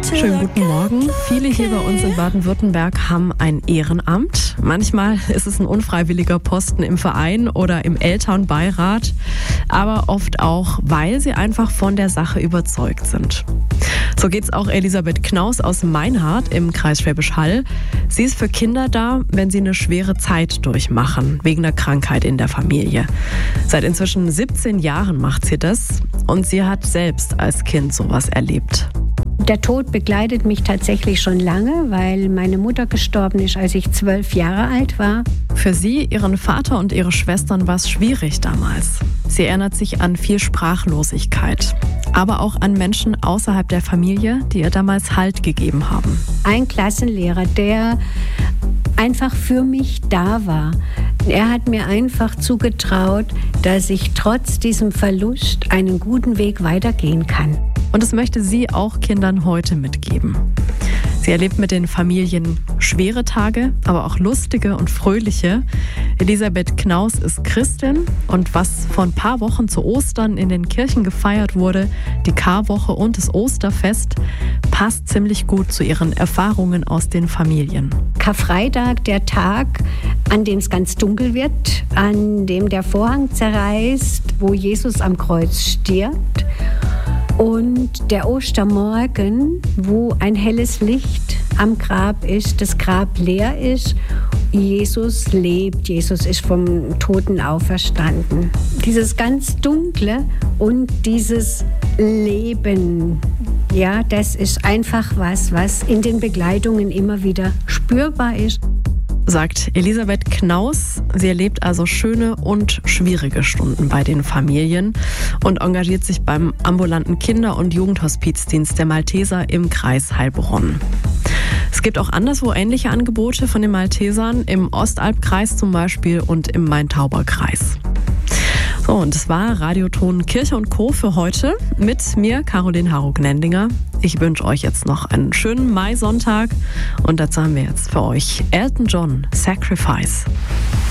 Schönen guten Morgen. Viele hier bei uns in Baden-Württemberg haben ein Ehrenamt. Manchmal ist es ein unfreiwilliger Posten im Verein oder im Elternbeirat, aber oft auch, weil sie einfach von der Sache überzeugt sind. So geht's auch Elisabeth Knaus aus Meinhardt im Kreis Schwäbisch Hall. Sie ist für Kinder da, wenn sie eine schwere Zeit durchmachen, wegen einer Krankheit in der Familie. Seit inzwischen 17 Jahren macht sie das und sie hat selbst als Kind sowas erlebt. Der Tod begleitet mich tatsächlich schon lange, weil meine Mutter gestorben ist, als ich 12 Jahre alt war. Für sie, ihren Vater und ihre Schwestern war es schwierig damals. Sie erinnert sich an viel Sprachlosigkeit, aber auch an Menschen außerhalb der Familie, die ihr damals Halt gegeben haben. Ein Klassenlehrer, der einfach für mich da war. Er hat mir einfach zugetraut, dass ich trotz diesem Verlust einen guten Weg weitergehen kann. Und das möchte sie auch Kindern heute mitgeben. Sie erlebt mit den Familien schwere Tage, aber auch lustige und fröhliche. Elisabeth Knaus ist Christin und was vor ein paar Wochen zu Ostern in den Kirchen gefeiert wurde, die Karwoche und das Osterfest, passt ziemlich gut zu ihren Erfahrungen aus den Familien. Karfreitag, der Tag, an dem es ganz dunkel wird, an dem der Vorhang zerreißt, wo Jesus am Kreuz stirbt. Und der Ostermorgen, wo ein helles Licht am Grab ist, das Grab leer ist, Jesus lebt, Jesus ist vom Toten auferstanden. Dieses ganz Dunkle und dieses Leben, ja, das ist einfach was in den Begleitungen immer wieder spürbar ist. Sagt Elisabeth Knaus. Sie erlebt also schöne und schwierige Stunden bei den Familien und engagiert sich beim ambulanten Kinder- und Jugendhospizdienst der Malteser im Kreis Heilbronn. Es gibt auch anderswo ähnliche Angebote von den Maltesern, im Ostalbkreis zum Beispiel und im Main-Tauber-Kreis. So, und das war Radioton Kirche und Co. für heute mit mir, Caroline Harro-Gnendinger. Ich wünsche euch jetzt noch einen schönen Maisonntag und dazu haben wir jetzt für euch Elton John, Sacrifice.